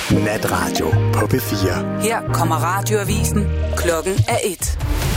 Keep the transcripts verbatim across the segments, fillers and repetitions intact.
Natradio på P fire. Her kommer radioavisen. Klokken er et.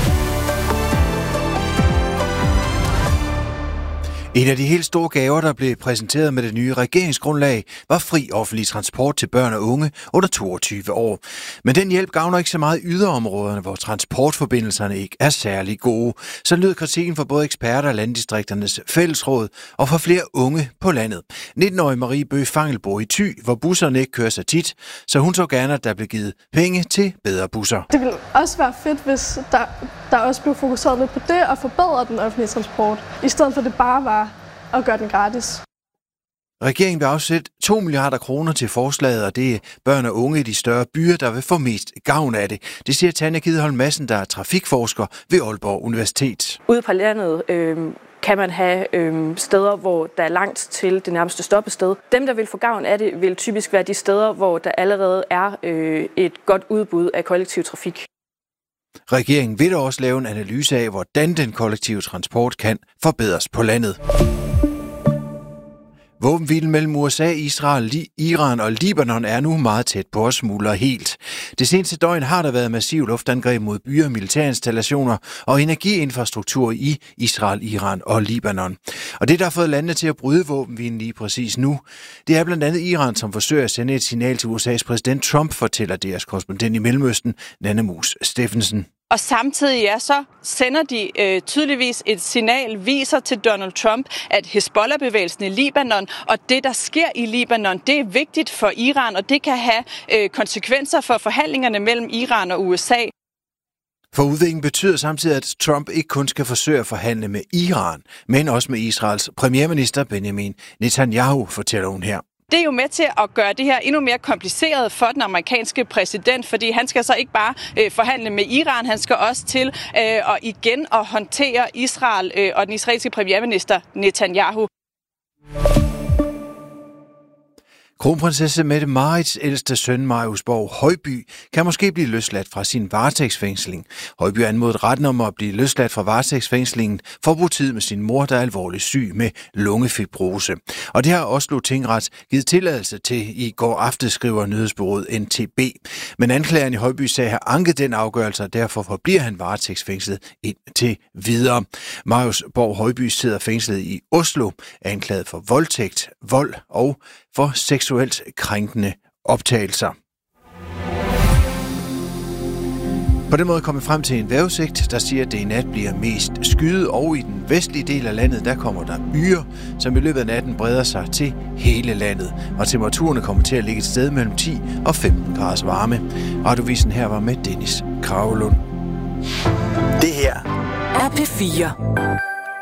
En af de helt store gaver, der blev præsenteret med det nye regeringsgrundlag, var fri offentlig transport til børn og unge under toogtyve år. Men den hjælp gavner ikke så meget i yderområderne, hvor transportforbindelserne ikke er særlig gode. Så lød kritikken fra både eksperter og Landdistrikternes Fællesråd og fra flere unge på landet. nitten-årige Marie Bøgh Fangel bor i Thy, hvor busserne ikke kører så tit, så hun så gerne, at der blev givet penge til bedre busser. Det ville også være fedt, hvis der, der også blev fokuseret lidt på det og forbedre den offentlige transport, i stedet for at det bare var at gøre den gratis. Regeringen vil afsætte to milliarder kroner til forslaget, og det er børn og unge i de større byer, der vil få mest gavn af det. Det siger Tanja Kideholm Madsen, der er trafikforsker ved Aalborg Universitet. Ude på landet øh, kan man have øh, steder, hvor der er langt til det nærmeste stoppested. Dem, der vil få gavn af det, vil typisk være de steder, hvor der allerede er øh, et godt udbud af kollektiv trafik. Regeringen vil også lave en analyse af, hvordan den kollektive transport kan forbedres på landet. Våbenhvilen mellem U S A, Israel, Iran og Libanon er nu meget tæt på at smuldre helt. Det seneste døgn har der været massiv luftangreb mod byer, militærinstallationer og energiinfrastruktur i Israel, Iran og Libanon. Og det, der har fået landene til at bryde våbenhvilen lige præcis nu, det er blandt andet Iran, som forsøger at sende et signal til U S A's præsident Trump, fortæller deres korrespondent i Mellemøsten, Nanne Mus Steffensen. Og samtidig ja, så sender de øh, tydeligvis et signal, viser til Donald Trump, at Hezbollah-bevægelsen i Libanon og det, der sker i Libanon, det er vigtigt for Iran, og det kan have øh, konsekvenser for forhandlingerne mellem Iran og U S A. For udviklingen betyder samtidig, at Trump ikke kun skal forsøge at forhandle med Iran, men også med Israels premierminister Benjamin Netanyahu, fortæller hun her. Det er jo med til at gøre det her endnu mere kompliceret for den amerikanske præsident, fordi han skal så ikke bare øh, forhandle med Iran, han skal også til øh, og igen at håndtere Israel øh, og den israelske premierminister Netanyahu. Kronprinsesse Mette Marits ældste søn, Marius Borg Højby, kan måske blive løsladt fra sin varetægtsfængsling. Højby anmodede retten om at blive løsladt fra varetægtsfængslingen for at bruge tid med sin mor, der er alvorligt syg med lungefibrose. Og det har Oslo Tingrets givet tilladelse til i går aftes, skriver nyhedsbureauet N T B. Men anklageren i Højby sag har anket den afgørelse, og derfor forbliver han varetægtsfængslet indtil videre. Marius Borg Højby sidder fængslet i Oslo, anklaget for voldtægt, vold og for seksuelt krænkende optagelser. På den måde kommer vi frem til en vejrudsigt, der siger, at det i nat bliver mest skyet, og i den vestlige del af landet, der kommer der byer, som i løbet af natten breder sig til hele landet. Og temperaturerne kommer til at ligge et sted mellem ti og femten graders varme. Radiovisen her var med Dennis Kragelund. Det her er P fire.